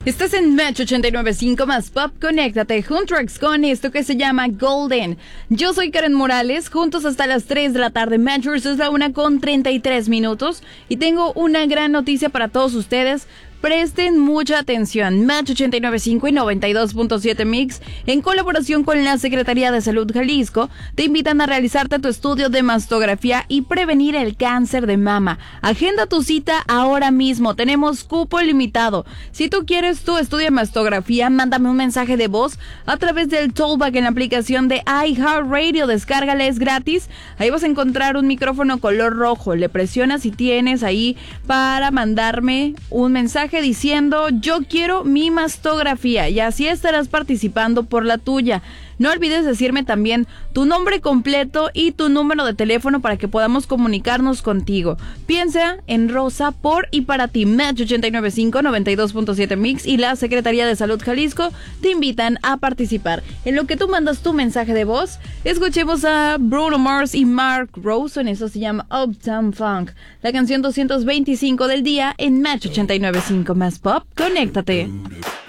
Estás en Match 89.5 más Pop. Conéctate Huntrax con esto que se llama Golden. Yo soy Karen Morales, juntos hasta las 3 de la tarde. Matchers es la 1:33 y tengo una gran noticia para todos ustedes. Presten mucha atención. Match 89.5 y 92.7 Mix, en colaboración con la Secretaría de Salud Jalisco, te invitan a realizarte tu estudio de mastografía y prevenir el cáncer de mama. Agenda tu cita ahora mismo. Tenemos cupo limitado. Si tú quieres tu estudio de mastografía, mándame un mensaje de voz a través del Tollback en la aplicación de iHeartRadio. Descárgala, es gratis. Ahí vas a encontrar un micrófono color rojo. Le presionas y tienes ahí para mandarme un mensaje diciendo yo quiero mi mastografía, y así estarás participando por la tuya. No olvides decirme también tu nombre completo y tu número de teléfono para que podamos comunicarnos contigo. Piensa en Rosa por y para ti. Match 89.5, 92.7 Mix y la Secretaría de Salud Jalisco te invitan a participar. En lo que tú mandas tu mensaje de voz, escuchemos a Bruno Mars y Mark Ronson. Eso se llama Uptown Funk, la canción 225 del día en Match 89.5 más Pop. Conéctate.